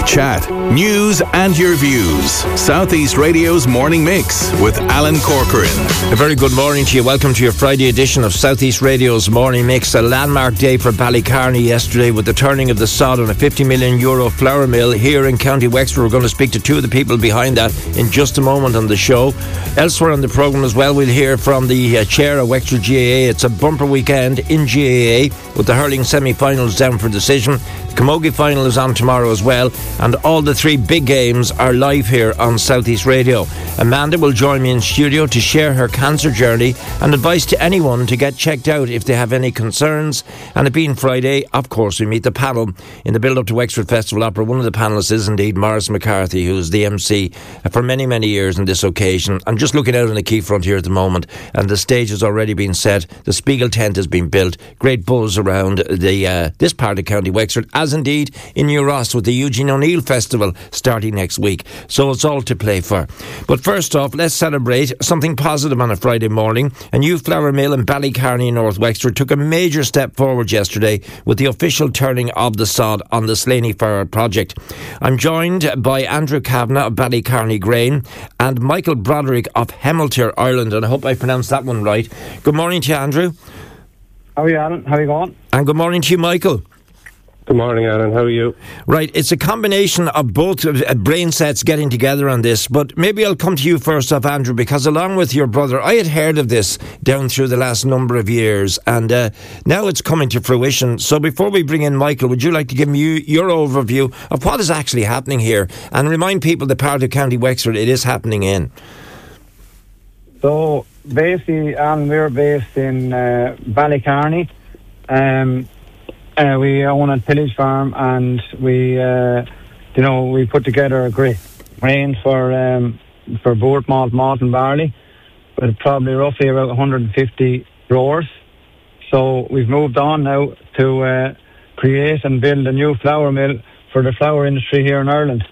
chat, news and your views. Southeast Radio's Morning Mix with Alan Corcoran. A very good morning to you. Welcome to your Friday edition of Southeast Radio's Morning Mix. A landmark day for Ballycarney yesterday with the turning of the sod on a €50 million flour mill here in County Wexford. We're going to speak to two of the people behind that in just a moment on the show. Elsewhere on the programme as well, we'll hear from the chair of Wexford GAA. It's a bumper weekend in GAA with the hurling semi-finals down for decision. The Camogie final is on tomorrow as well, and all the three big games are live here on Southeast Radio. Amanda will join me in studio to share her cancer journey and advice to anyone to get checked out if they have any concerns. And it being Friday, of course, we meet the panel in the build-up to Wexford Festival Opera. One of the panellists is indeed Maurice McCarthy, who's the MC for many, many years on this occasion. I'm just looking out on the quayfront here at the moment, and the stage has already been set. The Spiegel tent has been built. Great buzz around this part of County Wexford, as indeed in New Ross with the Eugene O'Neill Festival starting next week. So it's all to play for. But first off, let's celebrate something positive on a Friday morning. A new flour mill in Ballycarney, North Wexford, took a major step forward yesterday with the official turning of the sod on the Slaney Flour project. I'm joined by Andrew Kavanagh of Ballycarney Grain and Michael Broderick of Hemiltyre, Ireland, and I hope I pronounced that one right. Good morning to you, Andrew. How are you, Alan? How are you going? And good morning to you, Michael. Good morning, Alan. How are you? Right, it's a combination of both brain sets getting together on this, but maybe I'll come to you first off, Andrew, because along with your brother, I had heard of this down through the last number of years, and now it's coming to fruition. So before we bring in Michael, would you like to give me your overview of what is actually happening here, and remind people the part of County Wexford it is happening in? So basically, Alan, we're based in Ballycarney. We own a tillage farm, and we put together a great range for both malt and barley, with probably roughly about 150 growers. So we've moved on now to create and build a new flour mill for the flour industry here in Ireland.